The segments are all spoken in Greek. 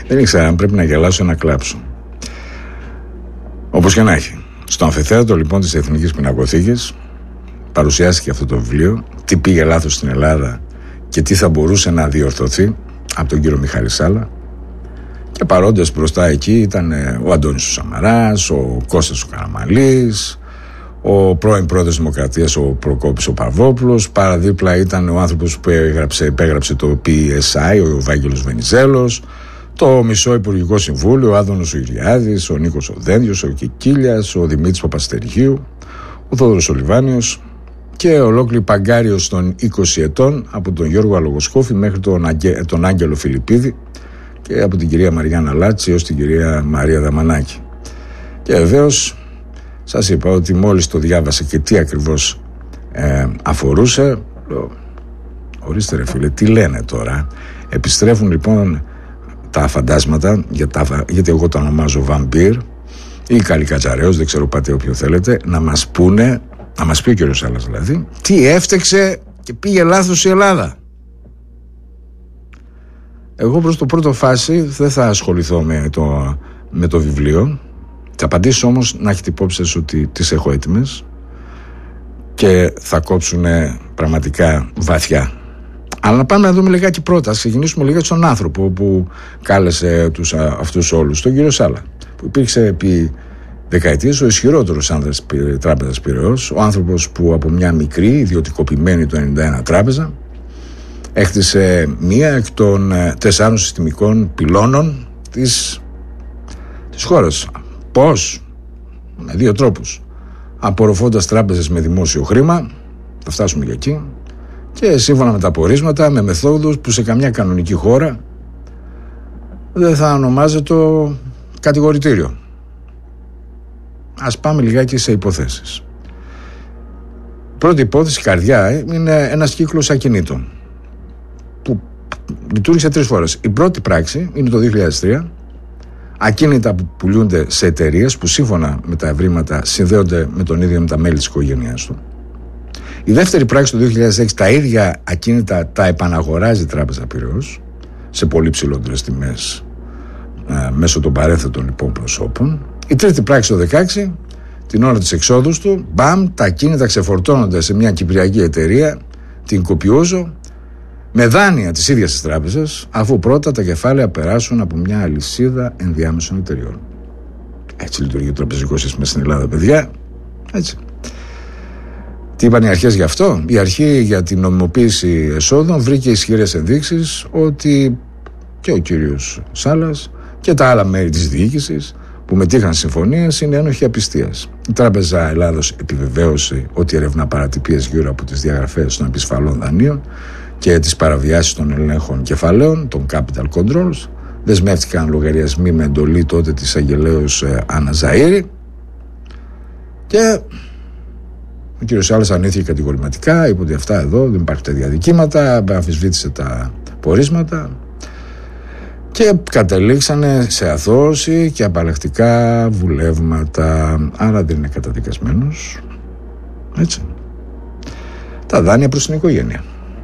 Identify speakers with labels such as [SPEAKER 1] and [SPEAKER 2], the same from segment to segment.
[SPEAKER 1] Δεν ήξερα αν πρέπει να γελάσω ή να κλάψω. Όπως και να έχει. Στο αμφιθέατρο λοιπόν της Εθνικής Πινακοθήκης παρουσιάστηκε αυτό το βιβλίο, τι πήγε λάθος στην Ελλάδα και τι θα μπορούσε να διορθωθεί, από τον κύριο Μιχάλη Σάλα. Και παρόντες μπροστά εκεί ήταν ο Αντώνης ο Σαμαράς, ο Κώστας ο Καραμαλής, ο πρώην πρόεδρος Δημοκρατίας ο Προκόπης ο Παυλόπουλος. Παραδίπλα ήταν ο άνθρωπος που υπέγραψε το PSI, ο Βάγγελος Βενιζέλος, το μισό Υπουργικό Συμβούλιο, ο Άδωνος ο Ηλιάδης, ο Νίκος ο Δένδιος, ο Κικίλιας, ο Δημήτρης Παπαστεργίου, ο Θόδωρος ο Λιβάνιος και ολόκληρη παγκάριος των 20 ετών, από τον Γιώργο Αλογοσχόφη μέχρι τον Άγγελο Φιλιππίδη και από την κυρία Μαριάννα Λάτση έως την κυρία Μαρία Δαμανάκη. Και βεβαίως σας είπα ότι μόλις το διάβασα και τι ακριβώς αφορούσε, ορίστε ρε φίλε, τι λένε τώρα. Επιστρέφουν λοιπόν τα φαντάσματα, γιατί εγώ το ονομάζω βαμπύρ ή καλικατζαρέως, δεν ξέρω πάτε όποιο θέλετε, να μας πούνε, να μας πει ο κύριος Σάλας δηλαδή, τι έφτεξε και πήγε λάθος η Ελλάδα. Εγώ προς το πρώτο φάση δεν θα ασχοληθώ με το βιβλίο. Θα απαντήσω όμως να έχετε υπόψη σας ότι τις έχω έτοιμες και θα κόψουν πραγματικά βαθιά. Αλλά να πάμε να δούμε λιγάκι πρώτα. Ας ξεκινήσουμε λίγα στον άνθρωπο που κάλεσε αυτούς όλους, τον κύριο Σάλα, που υπήρξε επί δεκαετίες ο ισχυρότερος άνδρας τράπεζας Πειραιώς, ο άνθρωπος που από μια μικρή ιδιωτικοποιημένη το 1991 τράπεζα έκτισε μία εκ των 4 συστημικών πυλώνων της χώρας. Πώς? Με 2 τρόπους. Απορροφώντας τράπεζες με δημόσιο χρήμα, θα φτάσουμε για εκεί, και σύμφωνα με τα πορίσματα με μεθόδους που σε καμιά κανονική χώρα δεν θα ονομάζεται το κατηγορητήριο. Ας πάμε λιγάκι σε υποθέσεις. Πρώτη υπόθεση, καρδιά, είναι ένας κύκλος ακινήτων που λειτουργήσε 3 φορές. Η πρώτη πράξη είναι το 2003, ακίνητα που πουλούνται σε εταιρείες που σύμφωνα με τα ευρήματα συνδέονται με τον ίδιο με τα μέλη της οικογένειάς του. Η δεύτερη πράξη το 2006, τα ίδια ακίνητα τα επαναγοράζει η Τράπεζα Πειραιώς σε πολύ ψηλότερες τιμές μέσω των παρέθετων λοιπόν προσώπων. Η τρίτη πράξη το 2016, την ώρα της εξόδους του, μπαμ, τα ακίνητα ξεφορτώνονται σε μια κυπριακή εταιρεία, την Κοπιούζο, με δάνεια της ίδιας της τράπεζας, αφού πρώτα τα κεφάλαια περάσουν από μια αλυσίδα ενδιάμεσων εταιριών. Έτσι λειτουργεί το τραπεζικό σύστημα στην Ελλάδα, παιδιά. Έτσι. Τι είπαν οι αρχές γι' αυτό? Η αρχή για την νομιμοποίηση εσόδων βρήκε ισχυρές ενδείξεις ότι και ο κύριος Σάλας και τα άλλα μέρη της διοίκησης που μετήχαν συμφωνίες είναι ένοχοι απιστίας. Η Τράπεζα Ελλάδος επιβεβαίωσε ότι ερευνά παρατυπίες γύρω από τις διαγραφές των επισφαλών δανείων και τις παραβιάσεις των ελέγχων κεφαλαίων, των capital controls. Δεσμεύτηκαν λογαριασμοί με εντολή τότε της αγγελέως Άννα Ζαΐρη και ο κύριος Σάλας αρνήθηκε κατηγορηματικά, είπε ότι αυτά εδώ δεν υπάρχουν τέτοια δικήματα, αμφισβήτησε τα πορίσματα και καταλήξανε σε αθώωση και απαλλακτικά βουλεύματα. Άρα δεν είναι καταδικασμένος. Έτσι. Τα δάνεια προς την οικογένεια.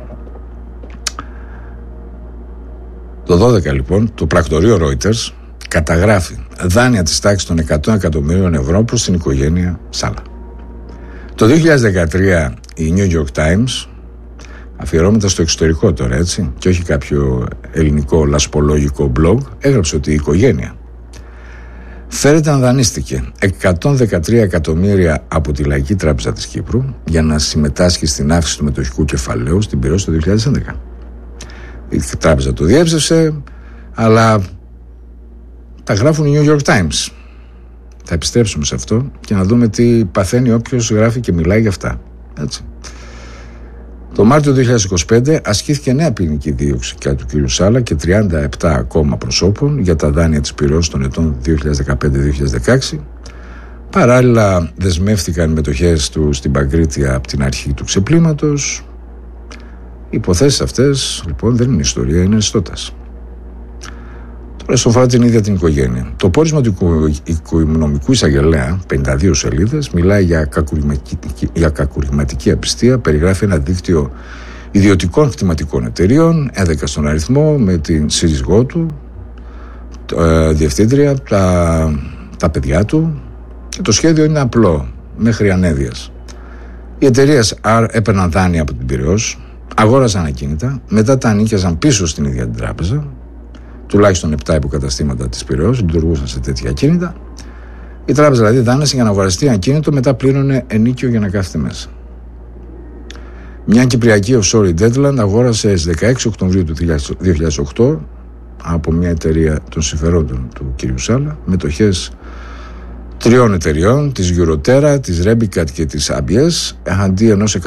[SPEAKER 1] Το 12 λοιπόν το πρακτορείο Reuters καταγράφει δάνεια της τάξης των 100 εκατομμυρίων ευρώ προς την οικογένεια Σάλα. Το 2013 η New York Times, αφιερώματα στο εξωτερικό τώρα έτσι και όχι κάποιο ελληνικό λασπολόγικο blog, έγραψε ότι η οικογένεια φέρεται να δανείστηκε 113 εκατομμύρια από τη Λαϊκή Τράπεζα της Κύπρου για να συμμετάσχει στην αύξηση του μετοχικού κεφαλαίου στην Πειραιώς το 2011. Η τράπεζα το διέψευσε, αλλά τα γράφουν οι New York Times. Θα επιστρέψουμε σε αυτό και να δούμε τι παθαίνει όποιος γράφει και μιλάει για αυτά. Έτσι. Το Μάρτιο του 2025 ασκήθηκε νέα ποινική δίωξη κατά του κ. Σάλα και 37 ακόμα προσώπων για τα δάνεια της Πειραιώς των ετών 2015-2016. Παράλληλα δεσμεύτηκαν μετοχές του στην Παγκρίτια από την αρχή του ξεπλήματος. Οι υποθέσεις αυτές λοιπόν δεν είναι ιστορία, είναι αριστότας. Τώρα στον αφορά την ίδια την οικογένεια. Το πόρισμα του οικονομικού εισαγγελέα, 52 σελίδες, μιλάει για κακουργηματική απιστία, περιγράφει ένα δίκτυο ιδιωτικών κτηματικών εταιριών, 11 στον αριθμό, με την σύζυγό του, διευθύντρια, τα παιδιά του, και το σχέδιο είναι απλό μέχρι ανέδειας. Οι εταιρείες έπαιρναν δάνεια από την Πειραιώς, αγόραζαν ακίνητα, μετά τα ανοίκιαζαν πίσω στην ίδια την τράπεζα. Τουλάχιστον 7 υποκαταστήματα της Πειραιώς λειτουργούσαν σε τέτοια ακίνητα. Η τράπεζα δηλαδή δάνεισε για να αγοραστεί ακίνητο, μετά πλήρωνε ενίκιο για να κάθεται μέσα. Μια κυπριακή offshore Deadland αγόρασε στις 16 Οκτωβρίου του 2008 από μια εταιρεία των συμφερόντων του κ. Σάλα μετοχές 3 εταιριών, της Euroterra, της Rebicat και της ABS, αντί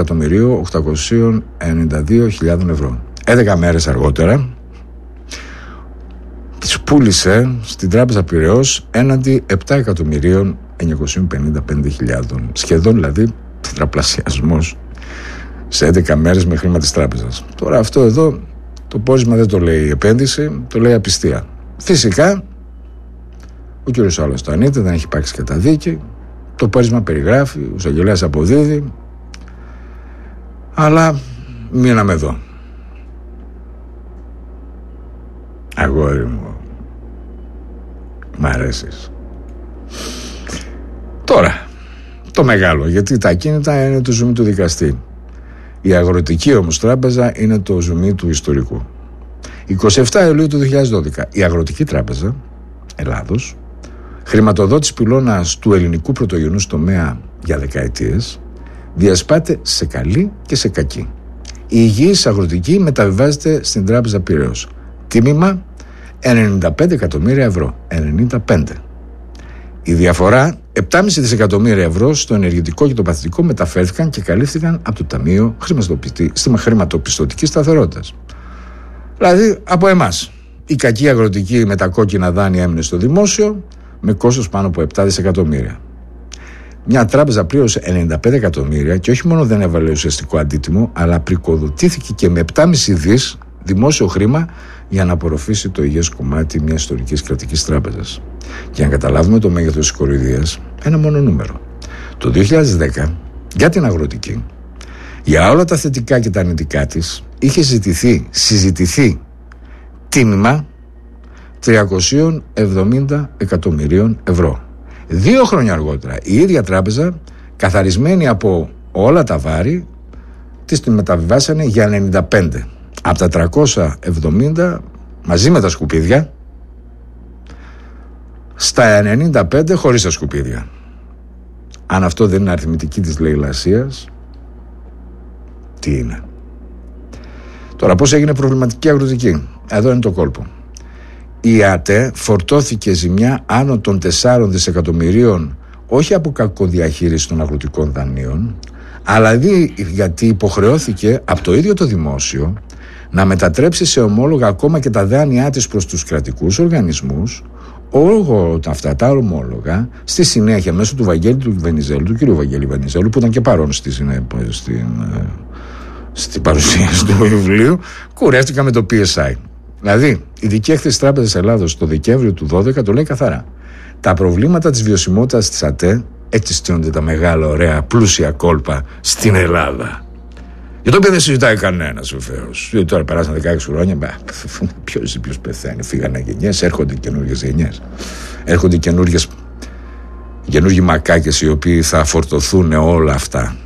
[SPEAKER 1] 1.892.000 ευρώ. 11 μέρες αργότερα τις πούλησε στην Τράπεζα Πειραιώς έναντι 7.955.000, σχεδόν δηλαδή τετραπλασιασμός σε 11 μέρες με χρήμα της τράπεζας. Τώρα αυτό εδώ το πόρισμα δεν το λέει επένδυση, το λέει απιστία. Φυσικά ο κ. Σάλας το ανείται, δεν έχει υπάρξει καταδίκη, το πόρισμα περιγράφει, ο εισαγγελέας αποδίδει, αλλά μείναμε εδώ. Αγόρι μου, μ' αρέσεις. Τώρα το μεγάλο, γιατί τα ακίνητα είναι το ζουμί του δικαστή. Η Αγροτική όμως Τράπεζα είναι το ζουμί του ιστορικού. 27 Ιουλίου του 2012 η Αγροτική Τράπεζα Ελλάδος, χρηματοδότης πυλώνας του ελληνικού πρωτογενούς τομέα για δεκαετίες, διασπάται σε καλή και σε κακή. Η υγιής Αγροτική μεταβιβάζεται στην Τράπεζα Πειραιώς. Τίμημα 95 εκατομμύρια ευρώ. 95. Η διαφορά 7,5 δισεκατομμύρια ευρώ στο ενεργητικό και το παθητικό μεταφέρθηκαν και καλύφθηκαν από το Ταμείο Χρηματοπιστωτικής Σταθερότητας. Δηλαδή από εμάς. Η κακή Αγροτική με τα κόκκινα δάνεια έμεινε στο δημόσιο με κόστος πάνω από 7 δισεκατομμύρια. Μια τράπεζα πλήρωσε 95 εκατομμύρια και όχι μόνο δεν έβαλε ουσιαστικό αντίτιμο, αλλά πρικοδοτήθηκε και με 7,5 δις δημόσιο χρήμα για να απορροφήσει το υγιές κομμάτι μιας ιστορικής κρατικής τράπεζας. Για να καταλάβουμε το μέγεθος της κοροϊδίας, ένα μόνο νούμερο. Το 2010, για την Αγροτική, για όλα τα θετικά και τα αρνητικά της, είχε συζητηθεί τίμημα 370 εκατομμυρίων ευρώ. 2 χρόνια αργότερα, η ίδια τράπεζα, καθαρισμένη από όλα τα βάρη, της την μεταβιβάσανε για 95. Από τα 370, μαζί με τα σκουπίδια, στα 95 χωρίς τα σκουπίδια. Αν αυτό δεν είναι αριθμητική της λαιλασίας, τι είναι? Τώρα πώς έγινε προβληματική Αγροτική? Εδώ είναι το κόλπο. Η ΑΤΕ φορτώθηκε ζημιά άνω των 4 δισεκατομμυρίων όχι από κακοδιαχείριση των αγροτικών δανείων, αλλά γιατί υποχρεώθηκε από το ίδιο το δημόσιο να μετατρέψει σε ομόλογα ακόμα και τα δάνειά της προς τους κρατικούς οργανισμούς. Όλο αυτά τα ομόλογα στη συνέχεια μέσω του Βαγγέλη του Βενιζέλου, του κ. Βαγγέλη Βενιζέλου, που ήταν και παρόν στην παρουσίαση του βιβλίου, κουρεύτηκα με το PSI. Δηλαδή, η δική έκθεση Τράπεζας Ελλάδος το Δεκέμβριο του 2012 το λέει καθαρά. Τα προβλήματα της βιωσιμότητας της ΑΤΕ, έτσι στείνονται τα μεγάλα, ωραία, πλούσια κόλπα στην Ελλάδα. Για το οποίο δεν συζητάει κανένας βεβαίως. Τώρα περάσαν 16 χρόνια, ποιος πεθαίνει, φύγανε γενιές, έρχονται καινούργιες γενιές. Έρχονται καινούργιοι μακάκες οι οποίοι θα φορτωθούν όλα αυτά.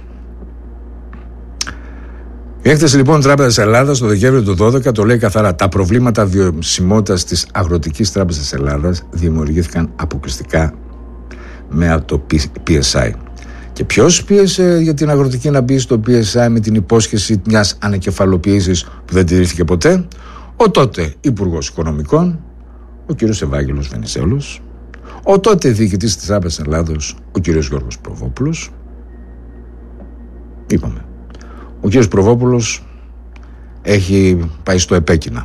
[SPEAKER 1] Η έκθεση λοιπόν Τράπεζας Ελλάδας το Δεκέμβριο του 2012 το λέει καθαρά. Τα προβλήματα βιωσιμότητας της Αγροτικής Τράπεζας Ελλάδας δημιουργήθηκαν αποκλειστικά με το PSI. Και ποιος πίεσε για την Αγροτική να μπει στο PSI με την υπόσχεση μιας ανακεφαλοποίησης που δεν τηρήθηκε ποτέ? Ο τότε Υπουργός Οικονομικών, ο κ. Ευάγγελος Βενιζέλος, ο τότε διοικητής της Τράπεζας Ελλάδος, ο κ. Γιώργος Προβόπουλος. Είπαμε, ο κ. Προβόπουλος έχει πάει στο επέκεινα,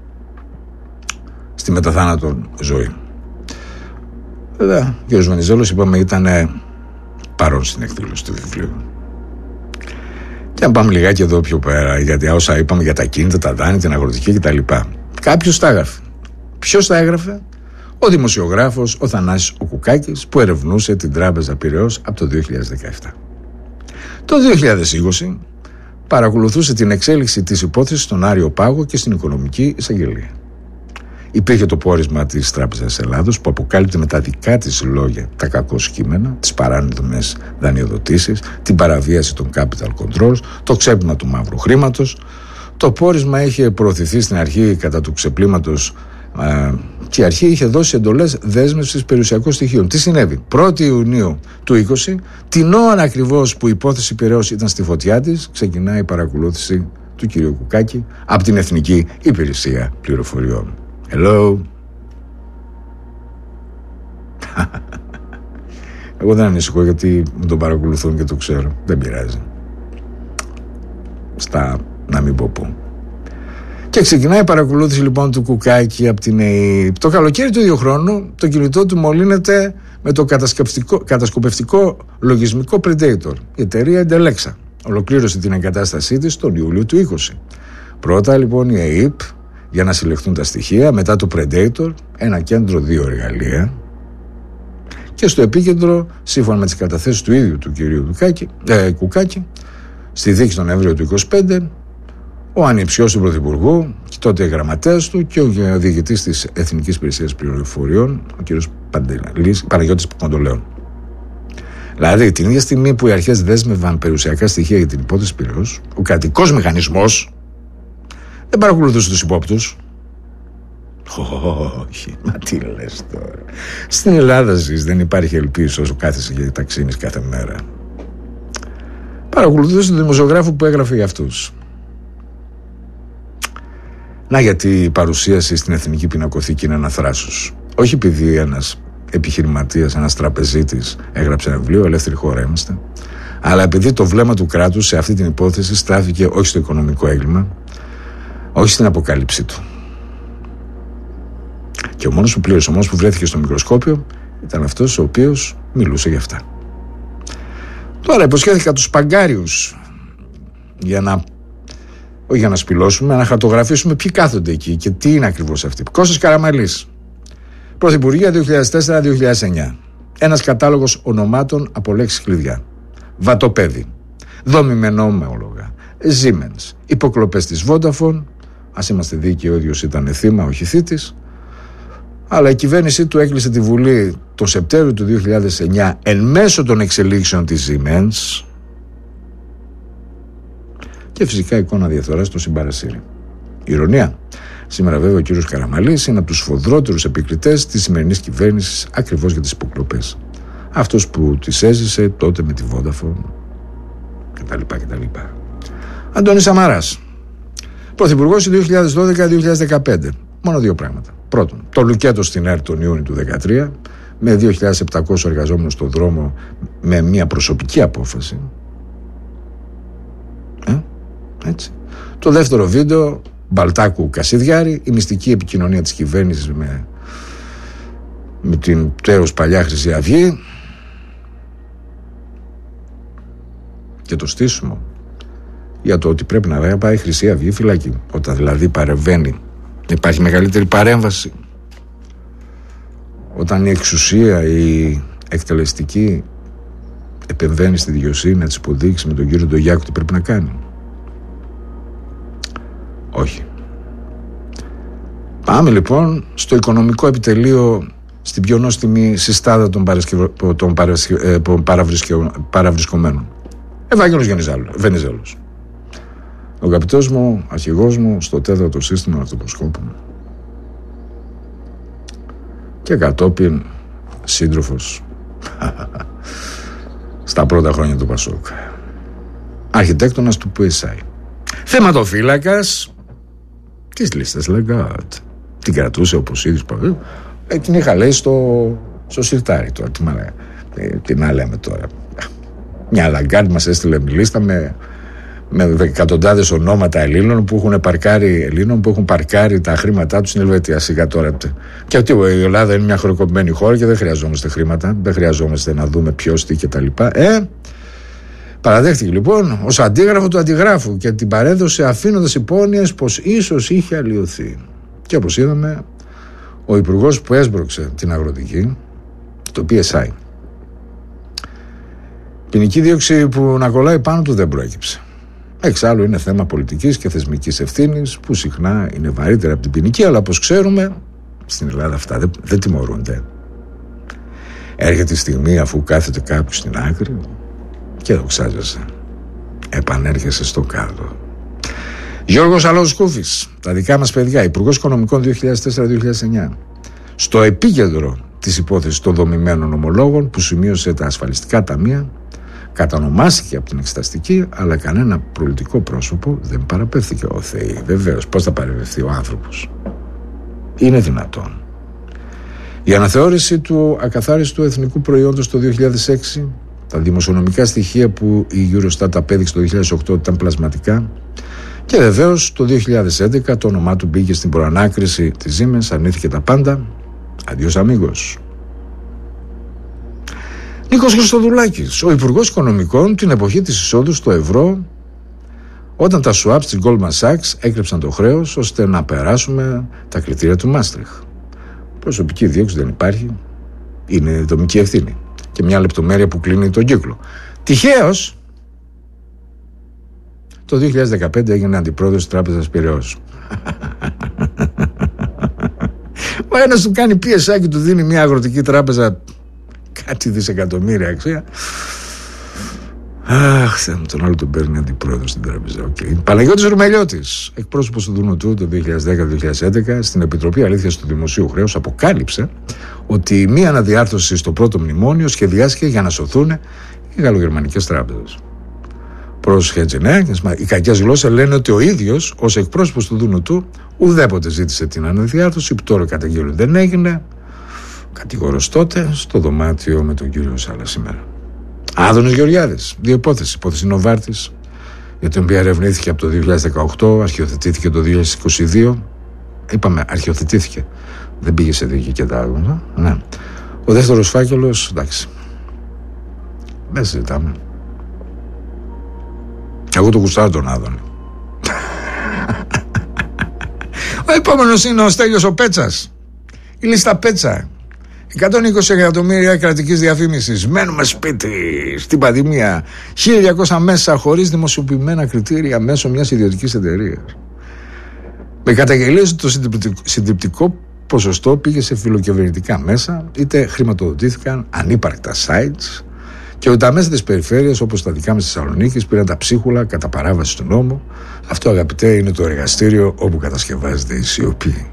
[SPEAKER 1] στη μεταθάνατον ζωή. Βέβαια, ο κ. Βενιζέλος, είπαμε, ήταν παρόν στην εκδήλωση του βιβλίου. Και αν πάμε λιγάκι εδώ πιο πέρα, γιατί όσα είπαμε για τα κίνητα, τα δάνεια, την αγροτική κτλ. Κάποιος τα έγραφε. Ποιος τα έγραφε? Ο δημοσιογράφος ο Θανάσης ο Κουκάκης, που ερευνούσε την Τράπεζα Πειραιώς από το 2017. Το 2020 παρακολουθούσε την εξέλιξη της υπόθεσης στον Άριο Πάγο και στην Οικονομική Εισαγγελία. Υπήρχε το πόρισμα της Τράπεζας Ελλάδος που αποκάλυπτε με τα δικά της λόγια τα κακό κείμενα, τις παράνομες δανειοδοτήσεις, την παραβίαση των capital controls, το ξέπλυμα του μαύρου χρήματος. Το πόρισμα είχε προωθηθεί στην αρχή κατά του ξεπλήματος και η αρχή είχε δώσει εντολές δέσμευσης περιουσιακών στοιχείων. Τι συνέβη? 1η Ιουνίου του 2020, την ώρα ακριβώς που η υπόθεση Πειραιώς ήταν στη φωτιά της, ξεκινάει η παρακολούθηση του κ. Κουκάκη από την Εθνική Υπηρεσία Πληροφοριών. Hello. Εγώ δεν ανησυχώ γιατί με τον παρακολουθούν και το ξέρω. Δεν πειράζει. Στα να μην πω πού. Και ξεκινάει η παρακολούθηση λοιπόν του Κουκάκη από την ΕΕΠ. Το καλοκαίρι του ίδιου χρόνου το κινητό του μολύνεται με το κατασκοπευτικό λογισμικό Predator. Η εταιρεία Intelexa ολοκλήρωσε την εγκατάστασή της τον Ιούλιο του 2020. Πρώτα λοιπόν η ΕΕΠ για να συλλεχθούν τα στοιχεία, μετά το Predator, ένα κέντρο 2 εργαλεία και στο επίκεντρο, σύμφωνα με τις καταθέσεις του ίδιου του κυρίου Κουκάκη, στη δίκη τον Νοέμβριο του 2025, ο ανιψιός του Πρωθυπουργού και τότε γραμματέας του και ο διοικητής της Εθνικής Υπηρεσίας Πληροφοριών, ο κύριος Παναγιώτης Κοντολέων. Δηλαδή, την ίδια στιγμή που οι αρχές δέσμευαν περιουσιακά στοιχεία για την υπόθεση Πειραιώς, ο κρατικός μηχανισμός δεν παρακολουθούσε τους υπόπτους. Όχι, μα τι λες τώρα? Στην Ελλάδα ζεις, δεν υπάρχει ελπίση όσο κάθεσαι και ταξίνεις κάθε μέρα. Παρακολουθούσε τον δημοσιογράφο που έγραφε για αυτούς. Να, γιατί η παρουσίαση στην Εθνική Πινακοθήκη είναι ένα θράσος. Όχι επειδή ένας επιχειρηματίας, ένας τραπεζίτης έγραψε ένα βιβλίο, ελεύθερη χώρα είμαστε, αλλά επειδή το βλέμμα του κράτους σε αυτή την υπόθεση στράφηκε όχι στο οικονομικό έγκλημα, όχι στην αποκάλυψή του. Και ο μόνος που πλήρωσε, ο μόνος που βρέθηκε στο μικροσκόπιο ήταν αυτός ο οποίος μιλούσε για αυτά. Τώρα υποσχέθηκα τους παγκάριους όχι για να σπηλώσουμε, να χαρτογραφήσουμε ποιοι κάθονται εκεί και τι είναι ακριβώς αυτοί. Κώστας Καραμανλής, Πρωθυπουργία 2004-2009. Ένας κατάλογος ονομάτων από λέξεις κλειδιά. Βατοπέδι, δομημενόμεολογα, Siemens, υποκλοπές της Vodafone. Ας είμαστε δίκαιοι, ο ίδιος ήταν θύμα, όχι θήτης. Αλλά η κυβέρνησή του έκλεισε τη Βουλή τον Σεπτέμβριο του 2009 εν μέσω των εξελίξεων της Siemens. Και φυσικά εικόνα διαφθοράς στο Συμπαρασύρι. Ηρωνία. Σήμερα βέβαια ο κύριος Καραμανλής είναι από τους σφοδρότερους επικριτές της σημερινής κυβέρνησης ακριβώς για τις υποκλοπές. Αυτός που τις έζησε τότε με τη Vodafone κτλ. Αντώνης Σαμαράς, Πρωθυπουργός 2012-2015. Μόνο δύο πράγματα. Πρώτον, το λουκέτο στην ΕΡΤ τον Ιούνιο του 2013 με 2.700 εργαζόμενους στον δρόμο με μια προσωπική απόφαση. Έτσι. Το δεύτερο βίντεο, Μπαλτάκου Κασιδιάρη, η μυστική επικοινωνία της κυβέρνησης με την τέως παλιά Χρυσή Αυγή και το στήσιμο για το ότι πρέπει να πάει η Χρυσή Αυγή φυλακή. Όταν δηλαδή παρεμβαίνει, υπάρχει μεγαλύτερη παρέμβαση, όταν η εξουσία, η εκτελεστική επεμβαίνει στη δικαιοσύνη να της υποδείξει με τον κύριο Ντογιάκο τι πρέπει να κάνει? Όχι. Πάμε λοιπόν στο οικονομικό επιτελείο, στην πιο νόστιμη συστάδα των παραβρισκομένων. Ευάγγελος Βενιζέλος. Ο αγαπητός μου, αρχηγός μου στο τέταρτο σύστημα αυτοποσκόπου και κατόπιν σύντροφος στα πρώτα χρόνια του Πασόκ, αρχιτέκτονας του ΠΟΕΣΑΙ, θεματοφύλακας της λίστας Λαγκάρντ. Την κρατούσε όπως ήδη την είχα λέει στο σιρτάρι τώρα. Τι να λέμε τώρα? Μια Λαγκάρντ μας έστειλε λίστα με εκατοντάδες ονόματα Ελλήνων που έχουν παρκάρει τα χρήματά τους στην Ελβετία. Σιγά τώρα. Και αυτή η Ελλάδα είναι μια χρεοκοπημένη χώρα και δεν χρειαζόμαστε χρήματα. Δεν χρειαζόμαστε να δούμε ποιος, τι κτλ. Παραδέχτηκε λοιπόν ως αντίγραφο του αντιγράφου και την παρέδωσε αφήνοντας υπόνοιες πως ίσως είχε αλλοιωθεί. Και όπως είδαμε, ο υπουργός που έσπρωξε την αγροτική, το PSI, ποινική δίωξη που να κολλάει πάνω του δεν προέκυψε. Εξάλλου είναι θέμα πολιτικής και θεσμικής ευθύνης που συχνά είναι βαρύτερα από την ποινική, αλλά όπως ξέρουμε στην Ελλάδα αυτά δεν τιμωρούνται. Έρχεται η στιγμή αφού κάθεται κάποιος στην άκρη και δοξάζεσαι. Επανέρχεσαι στο κάτω. Γιώργος Αλόσκουφης, τα δικά μας παιδιά, Υπουργός Οικονομικών 2004-2009. Στο επίκεντρο της υπόθεσης των δομημένων ομολόγων που σημείωσε τα ασφαλιστικά ταμεία, κατανομάστηκε από την εξεταστική, αλλά κανένα πολιτικό πρόσωπο δεν παραπέμφθηκε. Ο Θεή, βεβαίως, πώς θα παρεμβευτεί ο άνθρωπος? Είναι δυνατόν? Η αναθεώρηση του ακαθάριστου εθνικού προϊόντος το 2006, τα δημοσιονομικά στοιχεία που η Eurostat απέδειξε το 2008 ήταν πλασματικά, και βεβαίως το 2011 το όνομά του μπήκε στην προανάκριση της Siemens, αρνήθηκε τα πάντα. Αντίος αμίγος. Νίκος Χριστοδουλάκης, ο Υπουργός Οικονομικών την εποχή της εισόδου στο ευρώ, όταν τα swaps της Goldman Sachs έκρυψαν το χρέος ώστε να περάσουμε τα κριτήρια του Μάστριχ. Προσωπική δίωξη δεν υπάρχει, είναι δομική ευθύνη. Και μια λεπτομέρεια που κλείνει τον κύκλο. Τυχαίως, το 2015 έγινε αντιπρόεδρος της Τράπεζας Πειραιώς. Ο ένας του κάνει πιεσάκι, του δίνει μια αγροτική τράπεζα κάτι δισεκατομμύρια αξία. Αχ, Θεέ μου, τον άλλο τον παίρνει αντιπρόεδρος στην τράπεζα. Παναγιώτης Ρουμελιώτης, εκπρόσωπος του Δουνουτού το 2010-2011, στην Επιτροπή Αλήθειας του Δημοσίου Χρέους, αποκάλυψε ότι μία αναδιάρθρωση στο πρώτο μνημόνιο σχεδιάστηκε για να σωθούν οι γαλλογερμανικές τράπεζες. Πρόσχετσε, ναι, οι κακές γλώσσες λένε ότι ο ίδιος, ως εκπρόσωπος του Δουνουτού, ουδέποτε ζήτησε την αναδιάρθρωση, που τώρα καταγγέλουν δεν έγινε. Κατηγορός τότε στο δωμάτιο με τον κύριο Σάλα σήμερα. Άδωνης Γεωργιάδης, δύο υπόθεση. Υπόθεση Νοβάρτης, για την οποία ερευνήθηκε από το 2018, αρχιοθετήθηκε το 2022. Είπαμε, αρχιοθετήθηκε. Δεν πήγε σε δίκη και τα άλλα. Ναι. Ο δεύτερος φάκελος, εντάξει. Δεν συζητάμε. Εγώ το γουστάρω τον Άδωνη. Ο επόμενος είναι ο Στέλιος ο Πέτσας. Η λίστα Πέτσα. 120 εκατομμύρια κρατικής διαφήμισης. Μένουμε σπίτι στην πανδημία. 1.200 μέσα χωρίς δημοσιοποιημένα κριτήρια μέσω μιας ιδιωτικής εταιρείας. Με καταγγελίες ότι το συντριπτικό ποσοστό πήγε σε φιλοκυβερνητικά μέσα, είτε χρηματοδοτήθηκαν ανύπαρκτα sites, και ότι τα μέσα της περιφέρειας, όπως τα δικά μας της Θεσσαλονίκης, πήραν τα ψίχουλα κατά παράβαση του νόμου. Αυτό, αγαπητέ, είναι το εργαστήριο όπου κατασκευάζεται η σιωπή.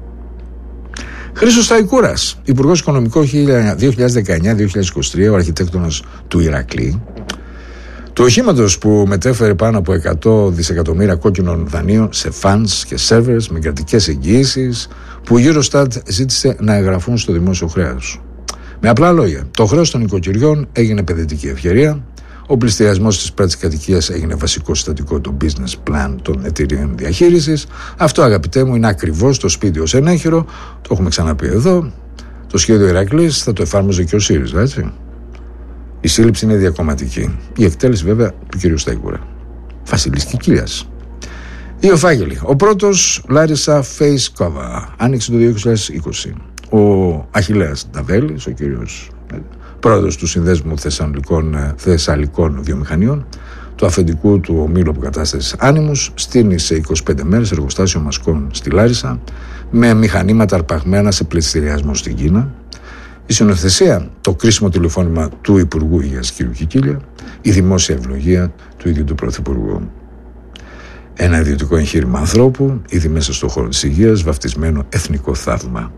[SPEAKER 1] Χρήστος Σταϊκούρας, Υπουργός Οικονομικών 2019-2023, ο αρχιτέκτονας του Ηρακλή, του οχήματος που μετέφερε πάνω από 100 δισεκατομμύρια κόκκινων δανείων σε funds και servers με κρατικές εγγυήσεις, που η Eurostat ζήτησε να εγγραφούν στο δημόσιο χρέος. Με απλά λόγια, το χρέος των οικοκυριών έγινε επενδυτική ευκαιρία, ο πληστηριασμός της πρώτης κατοικίας έγινε βασικό συστατικό του business plan των εταιρείων διαχείρισης. Αυτό, αγαπητέ μου, είναι ακριβώς το σπίτι ως ενέχειρο. Το έχουμε ξαναπεί εδώ. Το σχέδιο Ηρακλής θα το εφάρμοζε και ο ΣΥΡΙΖΑ, έτσι. Η σύλληψη είναι διακομματική. Η εκτέλεση, βέβαια, του κ. Σταϊκούρα. Βασιλής Κικίλιας. Δύο φάκελοι. Ο πρώτος, Λάρισα Face Cover, άνοιξε το 2020. Ο Αχιλλέας Νταβέλης, ο κύριος πρόεδρος του Συνδέσμου Θεσσαλικών Βιομηχανιών, του αφεντικού του ομίλου αποκατάστασης Άνιμους, στείνει σε 25 μέρες εργοστάσιο μασκών στη Λάρισα, με μηχανήματα αρπαγμένα σε πληστηριασμό στην Κίνα. Η συνοθεσία, το κρίσιμο τηλεφώνημα του Υπουργού Υγείας κ. Κικίλια, η δημόσια ευλογία του ίδιου του Πρωθυπουργού. Ένα ιδιωτικό εγχείρημα ανθρώπου, ήδη μέσα στον χώρο της υγείας, βαφτισμένο εθνικό θαύμα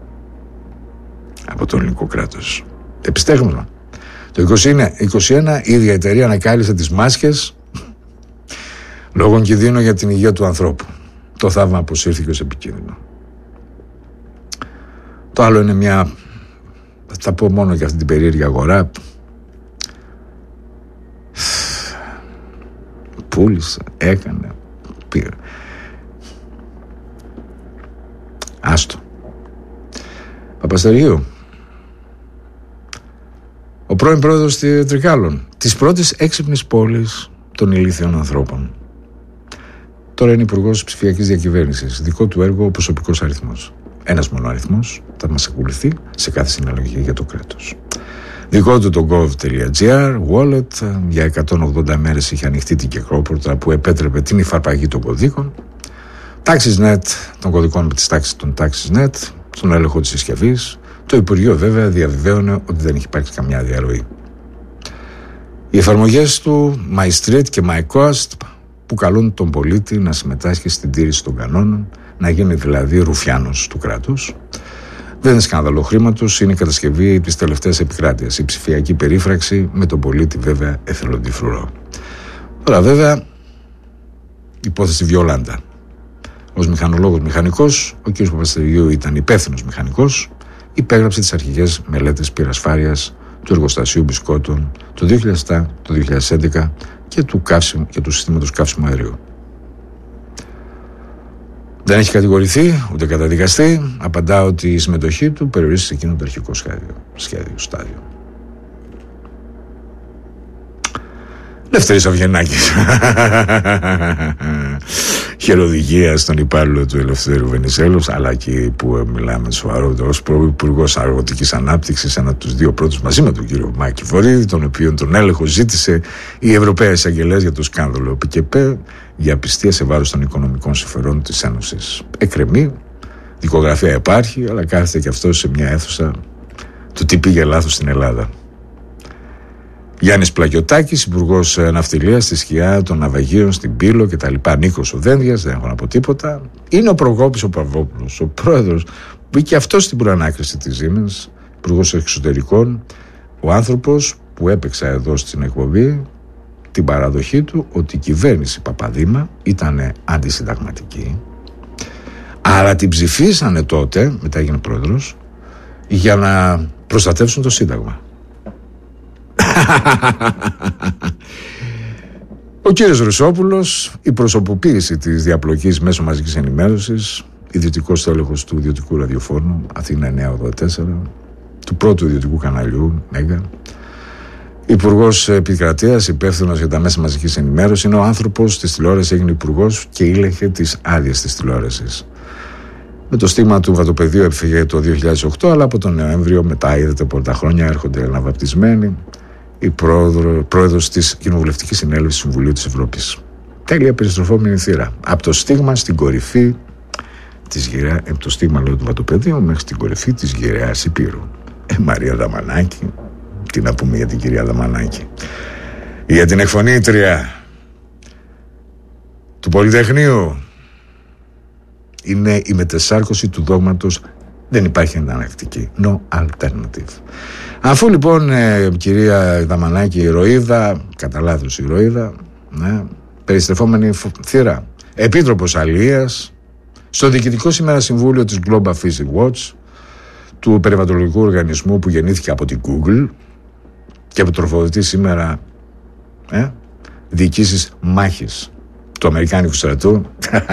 [SPEAKER 1] από το ελληνικό κράτος. Επιστέγνωμα. Το 2021 η ίδια εταιρεία ανακάλυψε τις μάσκες λόγω κινδύνου για την υγεία του ανθρώπου. Το θαύμα αποσύρθηκε ως επικίνδυνο. Το άλλο είναι μια, θα πω μόνο για αυτή την περίεργη αγορά, πούλησε, έκανε, πήρε. Άστο. Παπαστεργίου, ο πρώην πρόεδρος Τρικάλων, της πρώτης έξυπνης πόλης των ηλίθιων ανθρώπων. Τώρα είναι υπουργός ψηφιακής διακυβέρνησης. Δικό του έργο ο προσωπικός αριθμός. Ένας μόνο αριθμός θα μας ακολουθεί σε κάθε συναλλαγή για το κράτος. Δικό του το gov.gr, wallet, για 180 μέρες είχε ανοιχτεί την κεκρόπορτα που επέτρεπε την υφαρπαγή των κωδίκων. TaxisNet, των κωδικών με τις τάξεις των TaxisNet, στον έλεγχο της συσκευής. Το Υπουργείο βέβαια διαβεβαίωνε ότι δεν έχει υπάρξει καμιά διαρροή. Οι εφαρμογές του MyStreet και MyCoast που καλούν τον πολίτη να συμμετάσχει στην τήρηση των κανόνων, να γίνει δηλαδή ρουφιάνος του κράτους. Δεν είναι σκάνδαλο χρήματος, είναι η κατασκευή της τελευταίας επικράτειας, η ψηφιακή περίφραξη με τον πολίτη βέβαια εθελοντή φρουρό. Τώρα βέβαια, υπόθεση Βιολάντα. Ως μηχανολόγος μηχανικός, ο κ. Παπαστεργίου ήταν υπεύθυνος μηχανικός, υπέγραψε τις αρχικές μελέτες πυρασφάλειας του εργοστασίου μπισκότων το 2007, το 2011 και του συστήματος καύσιμου αερίου. Δεν έχει κατηγορηθεί ούτε καταδικαστεί. Απαντά ότι η συμμετοχή του περιορίζεται σε εκείνο το αρχικό στάδιο. Λευτέρης Αυγενάκης. Χεροδηγία στον υπάλληλο του Ελευθέρου Βενιζέλους, αλλά εκεί που μιλάμε σοβαρότερο, ως Υπουργός Αγροτικής Ανάπτυξης, ένα από τους δύο πρώτους μαζί με τον κύριο Μάκη Βορίδη, τον οποίον τον έλεγχο ζήτησε η Ευρωπαία Εισαγγελέας για το σκάνδαλο ΠΚΠ για απιστία σε βάρος των οικονομικών συμφερόντων της Ένωσης. Εκκρεμεί, δικογραφία υπάρχει, αλλά κάθεται και αυτό σε μια αίθουσα του τι πήγε λάθος στην Ελλάδα. Γιάννης Πλακιωτάκης, Υπουργός Ναυτιλίας στη Σκιά των Ναυαγίων, στην Πύλο κτλ. Νίκος ο Δένδιας, δεν έχω να πω τίποτα. Είναι ο Προκόπης ο Παυλόπουλος, ο πρόεδρος που μπήκε αυτό στην προανάκριση της Siemens, Υπουργός Εξωτερικών, ο άνθρωπος που έπαιξα εδώ στην εκπομπή την παραδοχή του ότι η κυβέρνηση Παπαδήμα ήταν αντισυνταγματική, αλλά την ψηφίσανε τότε, μετά έγινε πρόεδρος, για να προστατεύσουν το Σύνταγμα. Ο κύριος Ρουσόπουλος, η προσωποποίηση της διαπλοκής μέσω μαζικής ενημέρωσης, ιδιωτικός τέλεχος του ιδιωτικού ραδιοφόρου Αθήνα 984, του πρώτου ιδιωτικού καναλιού Μέγα, υπουργός επικρατείας, υπεύθυνος για τα μέσα μαζικής ενημέρωσης, είναι ο άνθρωπος της τηλεόρασης, έγινε υπουργός και ήλεγχε τις άδειες της τηλεόρασης. Με το στίγμα του βατοπεδίου έφυγε το 2008, αλλά από τον Νοέμβριο μετά, είδατε, πολλά χρόνια έρχονται αναβαπτισμένοι. Η πρόεδρος της Κοινοβουλευτικής Συνέλευσης του Συμβουλίου της Ευρώπης. Τέλεια περιστροφόμενη θύρα. Από το στίγμα στην κορυφή της γυραιάς, από το στίγμα λέω του βατοπεδίου μέχρι στην κορυφή της γυραιάς Υπήρου. Μαρία Δαμανάκη, τι να πούμε για την κυρία Δαμανάκη. Για την εκφωνήτρια του Πολυτεχνείου. Είναι η μετεσάρκωση του δόγματος δεν υπάρχει εναλλακτική. No alternative. Αφού λοιπόν κυρία Δαμανάκη ηρωίδα, κατά λάθος ηρωίδα, περιστρεφόμενη θύρα, επίτροπος αλίας, στο διοικητικό σήμερα συμβούλιο της Global Physics Watch, του περιβαλλοντικού οργανισμού που γεννήθηκε από την Google και που τροφοδοτεί σήμερα διοικήσεις μάχης του Αμερικάνικου στρατού.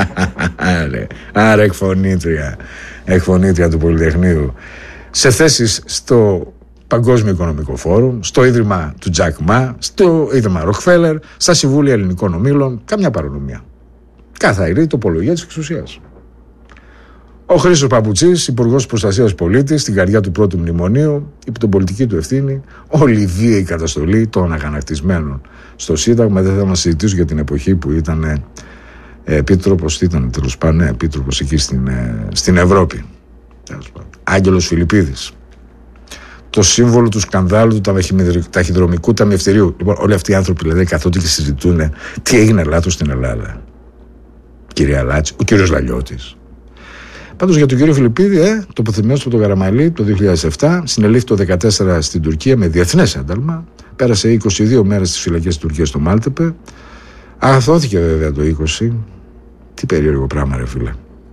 [SPEAKER 1] Άρα εκφωνήτρια του Πολυτεχνείου, σε θέσεις στο Παγκόσμιο Οικονομικό Φόρουμ, στο Ίδρυμα του Τζακ Μα, στο Ίδρυμα Ροκφέλερ, στα Συμβούλια Ελληνικών Ομίλων, καμιά παρανομία. Καθαρή τοπολογία της εξουσίας. Ο Χρήστος Παπουτσής, Υπουργός Προστασίας Πολίτης, στην καρδιά του πρώτου μνημονίου, υπό την πολιτική του ευθύνη, όλη η βίαιη καταστολή των αγανακτισμένων στο Σύνταγμα. Δεν θα μας συζητήσω για την εποχή που ήταν επίτροπος, επίτροπος εκεί στην Ευρώπη. Άγγελος Φιλιππίδης. Το σύμβολο του σκανδάλου του ταχυδρομικού ταμιευτηρίου. Λοιπόν, όλοι αυτοί οι άνθρωποι δηλαδή καθότι και συζητούν τι έγινε λάθος στην Ελλάδα. Κυρία Λάτση, ο κύριος Λαλιώτης. Πάντως για τον κύριο Φιλιππίδη, τοποθετημένος από το Καραμαλή το 2007, συνελήφθη το 2014 στην Τουρκία με διεθνές ένταλμα. Πέρασε 22 μέρες στις φυλακές της Τουρκίας στο Μάλτεπε. Αγαθώθηκε βέβαια το 20. Τι περίεργο πράγμα, ρε φίλε.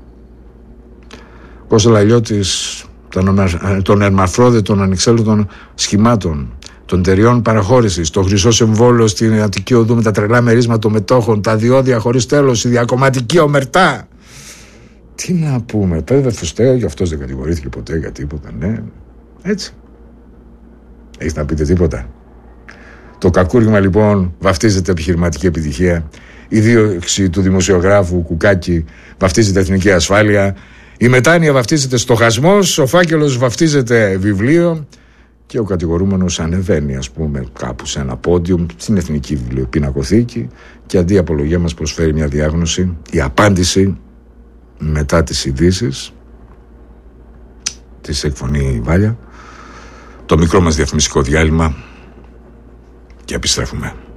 [SPEAKER 1] Κώστα Λαλιώτης, των ερμαφρόδετων ανεξέλεγκτων σχημάτων, των εταιριών παραχώρησης, το χρυσό εμβόλιο στην Αττική Οδού με τα τρελά μερίσματα των μετόχων, τα διόδια χωρίς τέλος, η διακομματική ομερτά. Τι να πούμε, πέδε Φουστέο, γι' αυτός δεν κατηγορήθηκε ποτέ για τίποτα, ναι. Έτσι. Έχεις να πείτε τίποτα? Το κακούργημα λοιπόν βαφτίζεται επιχειρηματική επιτυχία. Η δίωξη του δημοσιογράφου Κουκάκη βαφτίζεται εθνική ασφάλεια. Η μετάνοια βαφτίζεται στοχασμός. Ο φάκελος βαφτίζεται βιβλίο. Και ο κατηγορούμενος ανεβαίνει, ας πούμε, κάπου σε ένα πόντιουμ στην Εθνική Πινακοθήκη. Και αντί απολογία μας προσφέρει μια διάγνωση, η απάντηση μετά τις ειδήσεις. της εκφωνεί Βάλια. Το μικρό μας διαφημιστικό διάλειμμα και επιστρέφουμε.